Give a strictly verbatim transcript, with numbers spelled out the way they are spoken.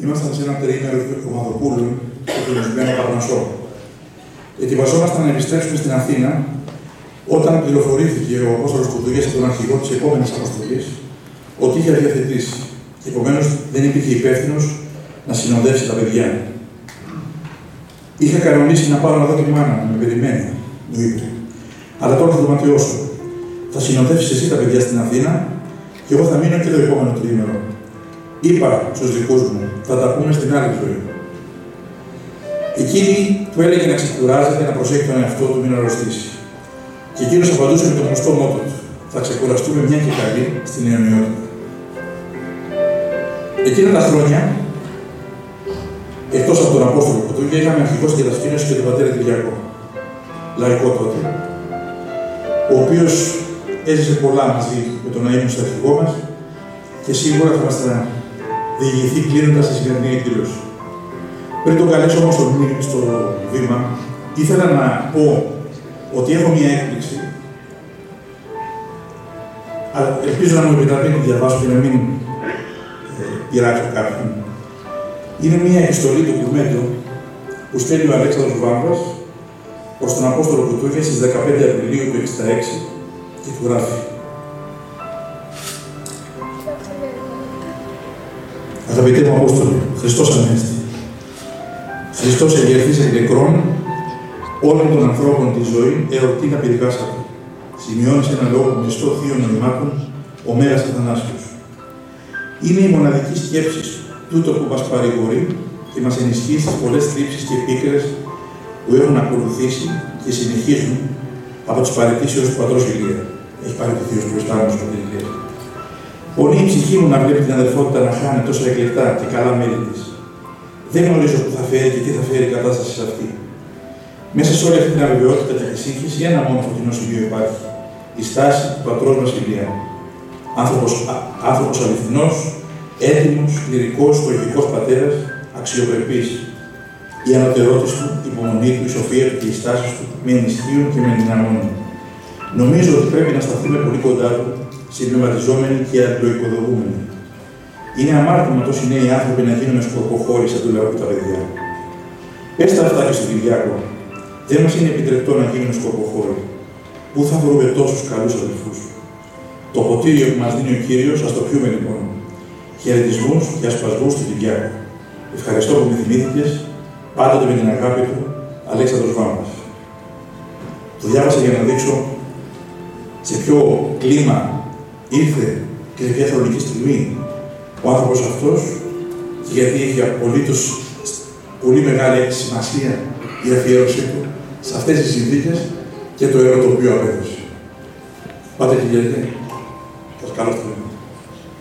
ήμασταν σε ένα τριήμερο Κομματοπούλου στο κλεισμένο Παρνασσό. Ετοιμαζόμασταν να επιστρέψουμε στην Αθήνα όταν πληροφορήθηκε ο Απόστολος Κουτούγιας από τον αρχηγό της επόμενης αποστολής ότι είχε αδιαθετήσει και επομένως δεν υπήρχε υπεύθυνος να συνοδεύσει τα παιδιά. Είχα κανονίσει να πάω να δω τη μάνα μου, με περιμένει, μου είπε. Αλλά τώρα θα το ματιώσω. Θα συνοδεύσεις εσύ τα παιδιά στην Αθήνα και εγώ θα μείνω και το επόμενο τριήμερο. Είπα στους δικούς μου, θα τα πούμε στην άλλη ζωή. Εκείνη του έλεγε να ξεκουράζεται, να προσέχει τον εαυτό του, μην αρρωστήσει. Και εκείνος απαντούσε με το γνωστό μότο του. Θα ξεκουραστούμε μια και καλή στην αιωνιότητα. Εκείνα τα χρόνια, εκτός από τον Απόστολο Κουτούγια, είχαμε αρχηγό στη Δασκήνωση και τον πατέρα Κυριακό. Λαϊκό τότε, ο οποίος έζησε πολλά μαζί με τον αείμνηστο αρχηγό μας και σίγουρα θα μας τα διηγηθεί κλείνοντας τη σημερινή εκδήλωση. Πριν τον καλέσω όμως στο, στο βήμα, ήθελα να πω ότι έχω μία έκπληξη, αλλά ελπίζω να μου επιτραπεί να τη διαβάσω και να μην ε, πειράξω κάποιον. Είναι μία επιστολή του Κουρμέντου που στέλνει ο Αλέξανδρος Βάμβας προς τον Απόστολο Κουτούγια στις δεκαπέντε Απριλίου του εξήντα έξι και του γράφει: Αγαπητέ μου Απόστολε, Χριστός Ανέστη. Χριστός εγερθής εκ νεκρών, όλων των ανθρώπων τη ζωή εορτήν απειρικάσατε. Σημειώνει ένα λόγο μεστό θείων νοημάτων, ο Μέγας Αθανάσιος. Είναι η μοναδική σκέψη τούτο που μας παρηγορεί και μας ενισχύει στις πολλές θλίψεις και πίκρες που έχουν ακολουθήσει και συνεχίζουν από τις παραιτήσεις του πατρός Ηλία. Έχει παραιτηθεί ως προϊστάμενος πατήρ Ηλία. Πονεί η ψυχή μου να βλέπει την αδερφότητα να χάνει τόσα εκλεκτά και καλά μέλη της. Δεν γνωρίζω που θα φέρει και τι θα φέρει η κατάσταση σε αυτή. Μέσα σε όλη αυτή την αβεβαιότητα και τη σύγχυση, ένα μόνο φωτεινό σημείο υπάρχει. Η στάση του πατρός μας Ηλία. Άνθρωπος, άνθρωπος αληθινός, έτοιμος, κληρικός, στοργικός πατέρας, αξιοπρεπής. Η ανωτερότης του, η υπομονή του, η σοφία του και οι στάσεις του με ενισχύουν και με ενδυναμώνουν. Νομίζω ότι πρέπει να σταθούμε πολύ κοντά του, συμπληρωματιζόμενοι και αντιοοικοδομούμενοι. Είναι αμάρτημα τόσοι νέοι άνθρωποι να γίνουν σκορποχώροι σαν του λαού τα παιδιά. Πες τα αυτά και στον Κυριάκο. Δεν μας είναι επιτρεπτό να γίνουν σκορποχώροι. Πού θα βρούμε τόσους καλούς αδελφούς. Το ποτήριο που μας δίνει ο Κύριος, ας το πιούμε λοιπόν. Χαιρετισμούς και ασπασμούς του Κυριάκου. Ευχαριστώ που με θυμήθηκες, πάντοτε με την αγάπη του, Αλέξανδρος Βάμβας. Το διάβασα για να δείξω σε ποιο κλίμα ήρθε και σε ποια χρονική στιγμή ο άνθρωπος αυτός και γιατί έχει απολύτως πολύ μεγάλη σημασία η αφιέρωσή του σε αυτές τις συνθήκες και το έργο το οποίο απέδωσε. Πάτε Κυριακέ, σας καλώ.